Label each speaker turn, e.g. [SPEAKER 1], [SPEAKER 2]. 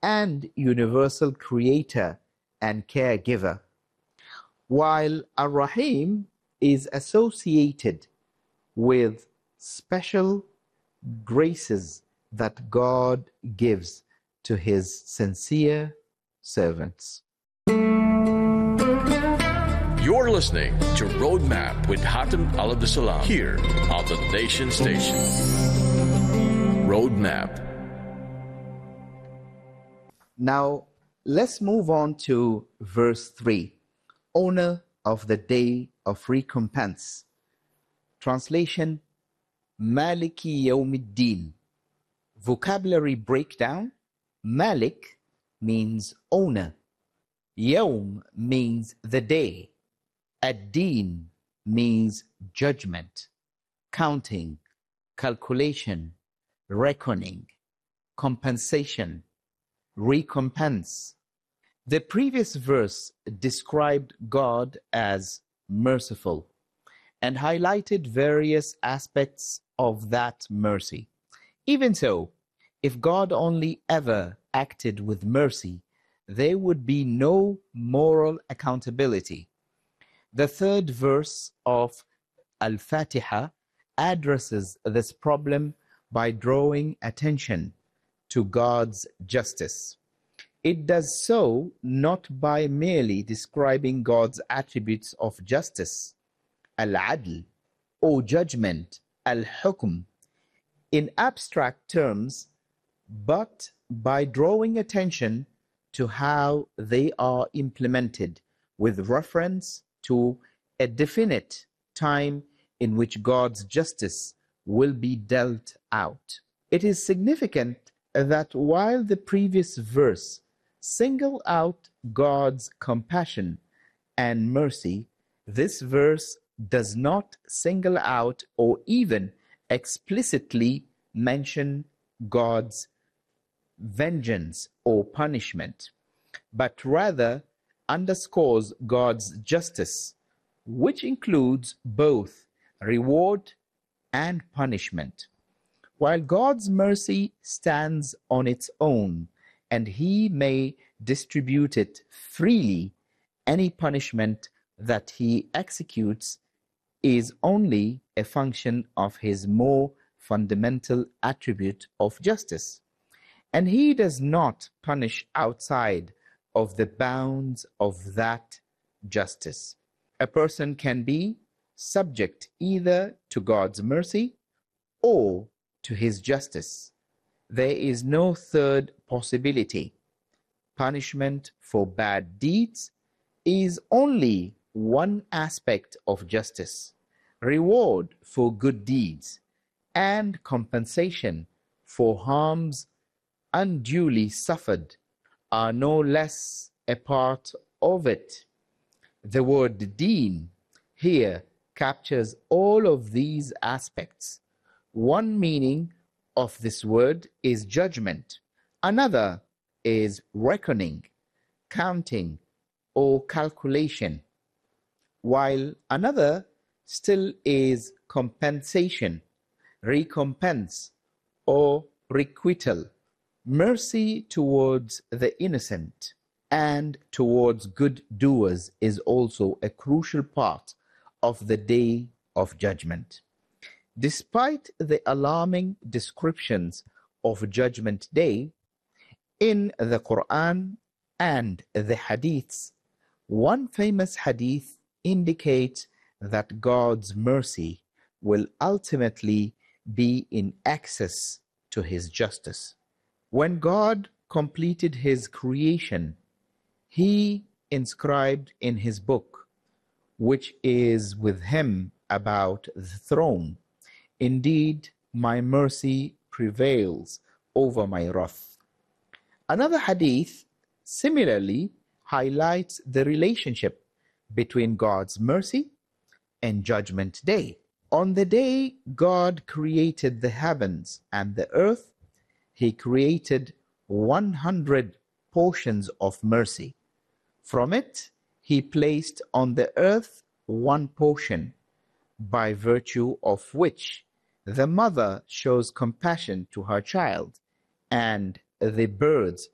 [SPEAKER 1] and universal creator and caregiver, while Ar-Rahim is associated with special graces that God gives to his sincere servants.
[SPEAKER 2] You're listening to Roadmap with Hatem Al-Abdessalam here on the Nation Station. Roadmap.
[SPEAKER 1] Now, let's move on to verse 3. Owner of the day of recompense. Translation, Maliki Yawmiddin. Vocabulary breakdown. Malik means owner. Yawm means the day. Ad-Din means judgment, counting, calculation, reckoning, compensation, recompense. The previous verse described God as merciful and highlighted various aspects of that mercy. Even so, if God only ever acted with mercy, there would be no moral accountability. The third verse of Al-Fatiha addresses this problem by drawing attention to God's justice. It does so not by merely describing God's attributes of justice, Al-Adl, or judgment, Al-Hukm, in abstract terms, but by drawing attention to how they are implemented with reference to a definite time in which God's justice will be dealt out. It is significant that while the previous verse singled out God's compassion and mercy, this verse does not single out or even explicitly mention God's vengeance or punishment, but rather underscores God's justice, which includes both reward and punishment. While God's mercy stands on its own and he may distribute it freely, any punishment that he executes is only a function of his more fundamental attribute of justice. And he does not punish outside of the bounds of that justice. A person can be subject either to God's mercy or to his justice. There is no third possibility. Punishment for bad deeds is only one aspect of justice. Reward for good deeds and compensation for harms unduly suffered are no less a part of it. The word deen here captures all of these aspects. One meaning of this word is judgment. Another is reckoning, counting, or calculation, while another still is compensation, recompense, or requital. Mercy towards the innocent and towards good doers is also a crucial part of the Day of Judgment. Despite the alarming descriptions of Judgment Day in the Quran and the Hadiths, one famous Hadith indicates that God's mercy will ultimately be in excess to his justice. When God completed his creation, he inscribed in his book, which is with him about the throne, "Indeed, my mercy prevails over my wrath." Another hadith similarly highlights the relationship between God's mercy and Judgment Day. On the day God created the heavens and the earth, he created 100 portions of mercy. From it, he placed on the earth one portion, by virtue of which the mother shows compassion to her child, and the birds